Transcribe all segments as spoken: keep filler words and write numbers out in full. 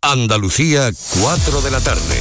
Andalucía, cuatro de la tarde.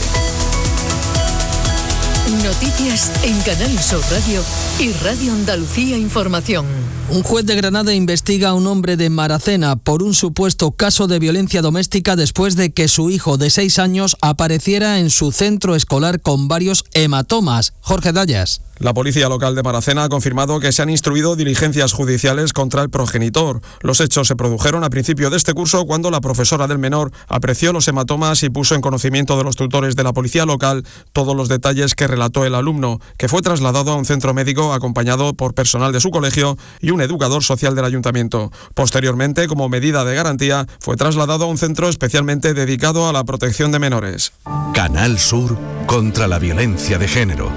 Noticias en Canal Sur Radio y Radio Andalucía Información. Un juez de Granada investiga a un hombre de Maracena por un supuesto caso de violencia doméstica después de que su hijo de seis años apareciera en su centro escolar con varios hematomas. Jorge Dallas. La policía local de Maracena ha confirmado que se han instruido diligencias judiciales contra el progenitor. Los hechos se produjeron a principio de este curso cuando la profesora del menor apreció los hematomas y puso en conocimiento de los tutores de la policía local todos los detalles que relató el alumno, que fue trasladado a un centro médico acompañado por personal de su colegio y un educador social del ayuntamiento. Posteriormente, como medida de garantía, fue trasladado a un centro especialmente dedicado a la protección de menores. Canal Sur contra la violencia de género.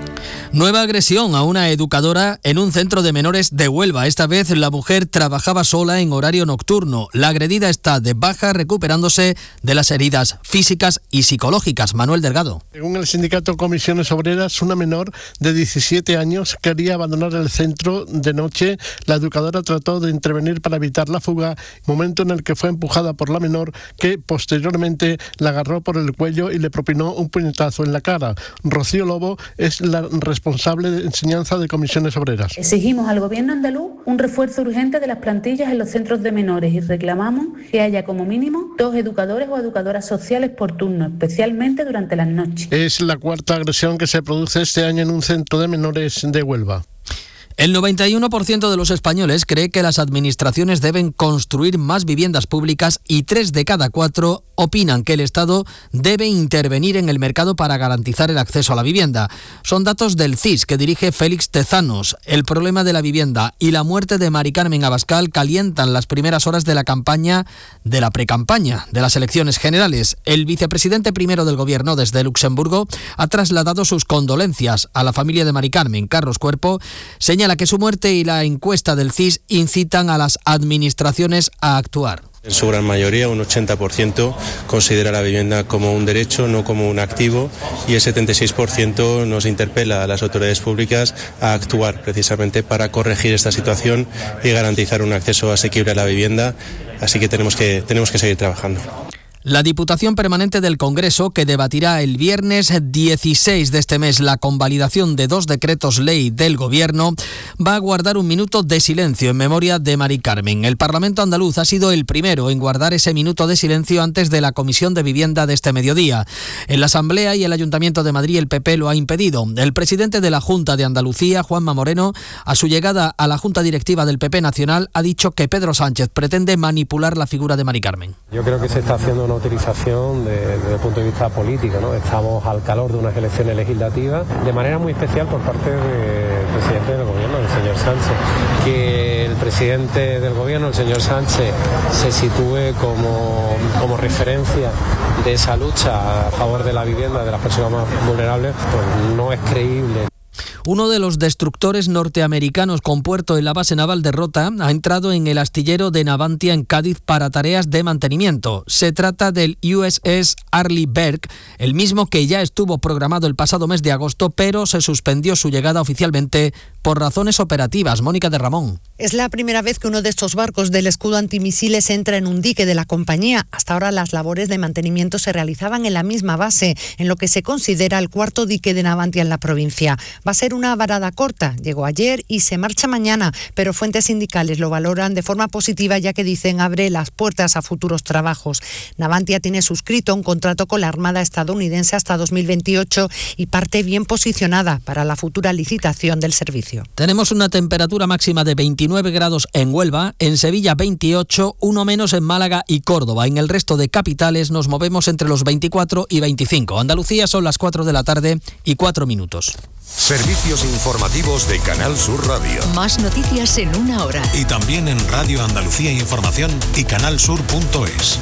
Nueva agresión a una educadora en un centro de menores de Huelva. Esta vez la mujer trabajaba sola en horario nocturno. La agredida está de baja, recuperándose de las heridas físicas y psicológicas. Manuel Delgado. Según el sindicato Comisiones Obreras, una menor de diecisiete años quería abandonar el centro de noche. La educadora trató de intervenir para evitar la fuga, momento en el que fue empujada por la menor, que posteriormente la agarró por el cuello y le propinó un puñetazo en la cara. Rocío Lobo es la responsable responsable de enseñanza de Comisiones Obreras. Exigimos al Gobierno andaluz un refuerzo urgente de las plantillas en los centros de menores y reclamamos que haya como mínimo dos educadores o educadoras sociales por turno, especialmente durante las noches. Es la cuarta agresión que se produce este año en un centro de menores de Huelva. El noventa y uno por ciento de los españoles cree que las administraciones deben construir más viviendas públicas y tres de cada cuatro opinan que el Estado debe intervenir en el mercado para garantizar el acceso a la vivienda. Son datos del C I S que dirige Félix Tezanos. El problema de la vivienda y la muerte de Mari Carmen Abascal calientan las primeras horas de la campaña, de la precampaña de las elecciones generales. El vicepresidente primero del Gobierno desde Luxemburgo ha trasladado sus condolencias a la familia de Mari Carmen. Carlos Cuerpo señala que su muerte y la encuesta del C I S incitan a las administraciones a actuar. En su gran mayoría, un ochenta por ciento considera la vivienda como un derecho, no como un activo, y el setenta y seis por ciento nos interpela a las autoridades públicas a actuar precisamente para corregir esta situación y garantizar un acceso asequible a la vivienda, así que tenemos que, tenemos que seguir trabajando. La Diputación Permanente del Congreso, que debatirá el viernes dieciséis de este mes la convalidación de dos decretos ley del Gobierno, va a guardar un minuto de silencio en memoria de Mari Carmen. El Parlamento andaluz ha sido el primero en guardar ese minuto de silencio antes de la Comisión de Vivienda de este mediodía. En la Asamblea y el Ayuntamiento de Madrid el P P lo ha impedido. El presidente de la Junta de Andalucía, Juanma Moreno, a su llegada a la Junta Directiva del P P Nacional, ha dicho que Pedro Sánchez pretende manipular la figura de Mari Carmen. Yo creo que se está haciendo una utilización de, desde el punto de vista político, ¿no? Estamos al calor de unas elecciones legislativas, de manera muy especial por parte del presidente del Gobierno, el señor Sánchez. Que el presidente del Gobierno, el señor Sánchez, se sitúe como, como referencia de esa lucha a favor de la vivienda de las personas más vulnerables, pues no es creíble. Uno de los destructores norteamericanos con puerto en la base naval de Rota ha entrado en el astillero de Navantia en Cádiz para tareas de mantenimiento. Se trata del U S S Arleigh Burke, el mismo que ya estuvo programado el pasado mes de agosto, pero se suspendió su llegada oficialmente por razones operativas. Mónica de Ramón. Es la primera vez que uno de estos barcos del escudo antimisiles entra en un dique de la compañía. Hasta ahora las labores de mantenimiento se realizaban en la misma base, en lo que se considera el cuarto dique de Navantia en la provincia. Va a ser una varada corta. Llegó ayer y se marcha mañana, pero fuentes sindicales lo valoran de forma positiva, ya que dicen abre las puertas a futuros trabajos. Navantia tiene suscrito un contrato con la Armada estadounidense hasta dos mil veintiocho y parte bien posicionada para la futura licitación del servicio. Tenemos una temperatura máxima de veintinueve grados en Huelva, en Sevilla veintiocho, uno menos en Málaga y Córdoba. En el resto de capitales nos movemos entre los veinticuatro y veinticinco. Andalucía son las cuatro de la tarde y cuatro minutos. Servicios informativos de Canal Sur Radio. Más noticias en una hora. Y también en Radio Andalucía Información y canalsur punto es.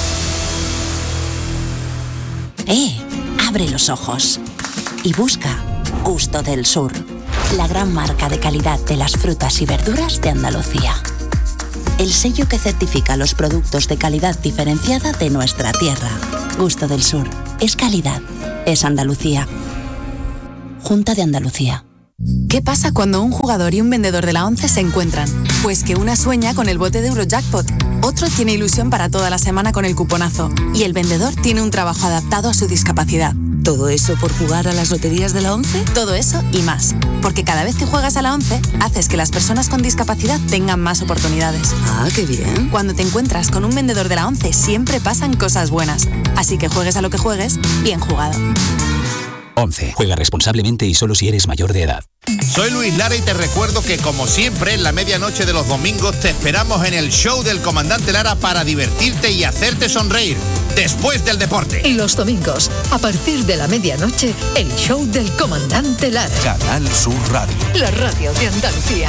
¡Eh! Abre los ojos y busca Gusto del Sur, la gran marca de calidad de las frutas y verduras de Andalucía. El sello que certifica los productos de calidad diferenciada de nuestra tierra. Gusto del Sur. Es calidad. Es Andalucía. Junta de Andalucía. ¿Qué pasa cuando un jugador y un vendedor de la ONCE se encuentran? Pues que una sueña con el bote de Eurojackpot, otro tiene ilusión para toda la semana con el cuponazo y el vendedor tiene un trabajo adaptado a su discapacidad. ¿Todo eso por jugar a las loterías de la ONCE? Todo eso y más. Porque cada vez que juegas a la ONCE, haces que las personas con discapacidad tengan más oportunidades. Ah, qué bien. Cuando te encuentras con un vendedor de la ONCE, siempre pasan cosas buenas. Así que juegues a lo que juegues, bien jugado. ONCE. Juega responsablemente y solo si eres mayor de edad. Soy Luis Lara y te recuerdo que, como siempre, en la medianoche de los domingos te esperamos en el show del Comandante Lara para divertirte y hacerte sonreír después del deporte. Y los domingos, a partir de la medianoche, el show del Comandante Lara. Canal Sur Radio. La radio de Andalucía.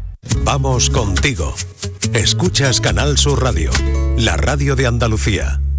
Vamos contigo. Escuchas Canal Sur Radio, la radio de Andalucía.